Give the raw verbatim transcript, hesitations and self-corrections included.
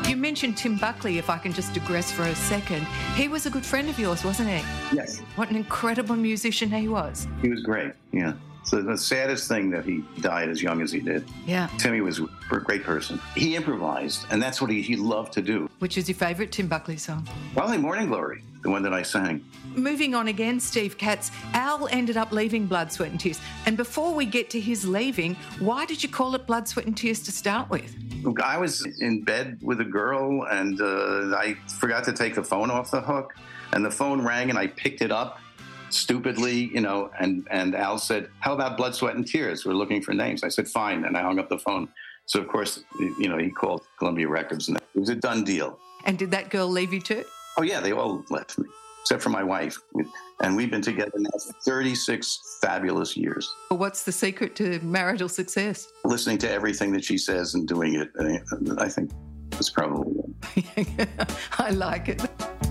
You mentioned Tim Buckley, if I can just digress for a second. He was a good friend of yours, wasn't he? Yes. What an incredible musician he was. He was great, yeah. So the saddest thing that he died as young as he did. Yeah. Timmy was a great person. He improvised, and that's what he, he loved to do. Which is your favourite Tim Buckley song? Probably Morning Glory, the one that I sang. Moving on again, Steve Katz, Al ended up leaving Blood, Sweat and Tears. And before we get to his leaving, why did you call it Blood, Sweat and Tears to start with? I was in bed with a girl, and uh, I forgot to take the phone off the hook, and the phone rang, and I picked it up stupidly, you know, and, and Al said, how about Blood, Sweat and Tears? We're looking for names. I said, fine, and I hung up the phone. So, of course, you know, he called Columbia Records, and it was a done deal. And did that girl leave you too? Oh, yeah, they all left me, except for my wife. And we've been together now for thirty-six fabulous years. Well, what's the secret to marital success? Listening to everything that she says and doing it, I think, is probably it. I like it.